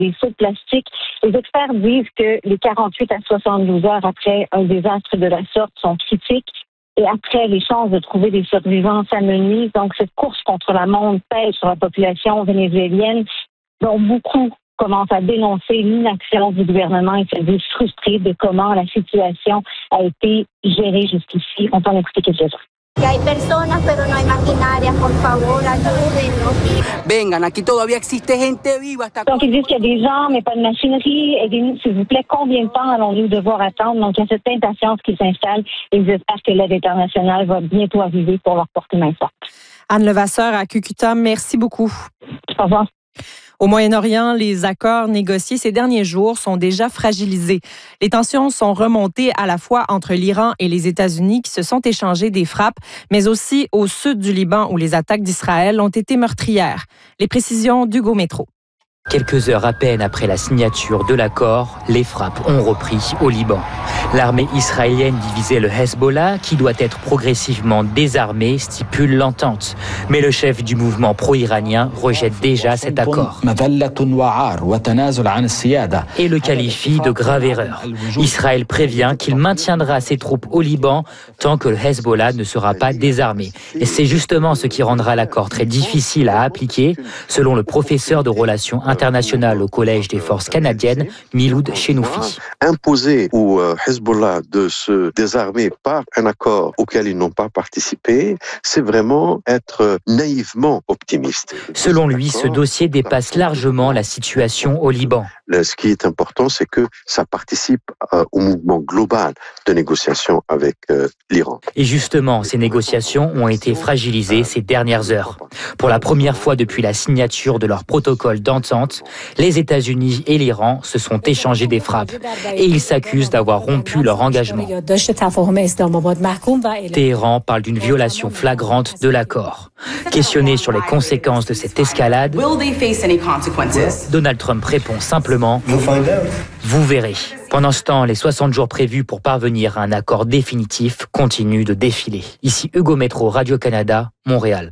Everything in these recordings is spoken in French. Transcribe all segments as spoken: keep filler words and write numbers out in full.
des feux de plastique. Les experts disent que les quarante-huit à soixante-douze heures après un désastre de la sorte sont critiques. Et après, les chances de trouver des survivants s'amenuisent. Donc, cette course contre la montre pèse sur la population vénézuélienne, dont beaucoup commencent à dénoncer l'inaction du gouvernement et se disent frustrés de comment la situation a été gérée jusqu'ici. On peut en expliquer quelques-uns. Donc, ils disent qu'il y a des gens, mais pas de machinerie. Aidez-nous, s'il vous plaît. Combien de temps allons-nous devoir attendre? Donc, il y a cette impatience qui s'installe et ils espèrent que l'aide internationale va bientôt arriver pour leur porter main forte. Anne Levasseur à Cucuta, merci beaucoup. Au revoir. Au Moyen-Orient, les accords négociés ces derniers jours sont déjà fragilisés. Les tensions sont remontées à la fois entre l'Iran et les États-Unis qui se sont échangés des frappes, mais aussi au sud du Liban où les attaques d'Israël ont été meurtrières. Les précisions d'Hugo Métro. Quelques heures à peine après la signature de l'accord, les frappes ont repris au Liban. L'armée israélienne divisée le Hezbollah, qui doit être progressivement désarmé, stipule l'entente. Mais le chef du mouvement pro-iranien rejette déjà cet accord et le qualifie de grave erreur. Israël prévient qu'il maintiendra ses troupes au Liban tant que le Hezbollah ne sera pas désarmé. Et c'est justement ce qui rendra l'accord très difficile à appliquer, selon le professeur de relations internationales au Collège des forces canadiennes, Miloud Chenoufi. Imposer au Hezbollah de se désarmer par un accord auquel ils n'ont pas participé, c'est vraiment être naïvement optimiste. Selon lui, ce dossier dépasse largement la situation au Liban. Ce qui est important, c'est que ça participe euh, au mouvement global de négociation avec euh, l'Iran. Et justement, ces négociations ont été fragilisées ces dernières heures. Pour la première fois depuis la signature de leur protocole d'entente, les États-Unis et l'Iran se sont échangés des frappes et ils s'accusent d'avoir rompu leur engagement. Téhéran parle d'une violation flagrante de l'accord. Questionné sur les conséquences de cette escalade, Donald Trump répond simplement « Vous verrez ». Pendant ce temps, les soixante jours prévus pour parvenir à un accord définitif continuent de défiler. Ici Hugo Métro, Radio-Canada, Montréal.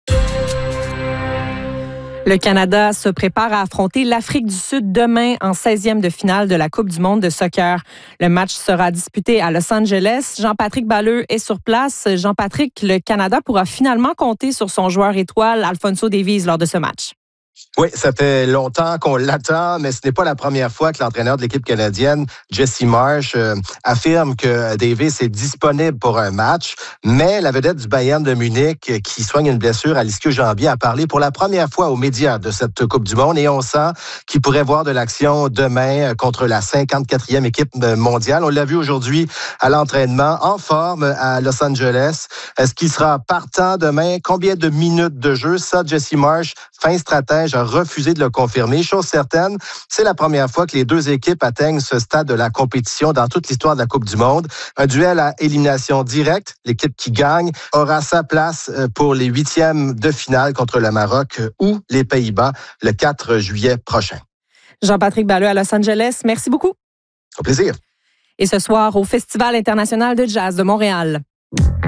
Le Canada se prépare à affronter l'Afrique du Sud demain en seizième de finale de la Coupe du monde de soccer. Le match sera disputé à Los Angeles. Jean-Patrick Balleux est sur place. Jean-Patrick, le Canada pourra finalement compter sur son joueur étoile, Alphonso Davies, lors de ce match. Oui, ça fait longtemps qu'on l'attend, mais ce n'est pas la première fois que l'entraîneur de l'équipe canadienne, Jesse Marsh, euh, affirme que Davies est disponible pour un match. Mais la vedette du Bayern de Munich, qui soigne une blessure à l'ischio-jambier, a parlé pour la première fois aux médias de cette Coupe du monde. Et on sent qu'il pourrait voir de l'action demain contre la cinquante-quatrième équipe mondiale. On l'a vu aujourd'hui à l'entraînement, en forme à Los Angeles. Est-ce qu'il sera partant demain? Combien de minutes de jeu? Ça, Jesse Marsh, fin stratège, a refusé de le confirmer. Chose certaine, c'est la première fois que les deux équipes atteignent ce stade de la compétition dans toute l'histoire de la Coupe du monde. Un duel à élimination directe. L'équipe qui gagne aura sa place pour les huitièmes de finale contre le Maroc ou les Pays-Bas le quatre juillet prochain. Jean-Patrick Balleux à Los Angeles, merci beaucoup. Au plaisir. Et ce soir, au Festival international de jazz de Montréal.